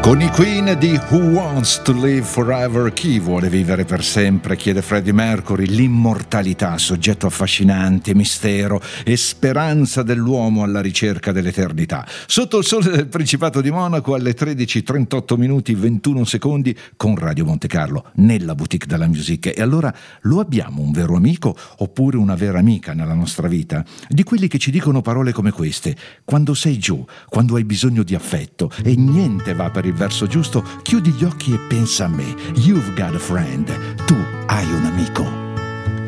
Con i Queen di Who Wants to Live Forever, chi vuole vivere per sempre, chiede Freddie Mercury, l'immortalità, soggetto affascinante, mistero e speranza dell'uomo alla ricerca dell'eternità. Sotto il sole del Principato di Monaco alle 13:38 minuti 21 secondi con Radio Monte Carlo, nella boutique della music. E allora, lo abbiamo un vero amico oppure una vera amica nella nostra vita? Di quelli che ci dicono parole come queste: quando sei giù, quando hai bisogno di affetto e niente va per il verso giusto, chiudi gli occhi e pensa a me. You've got a friend. Tu hai un amico.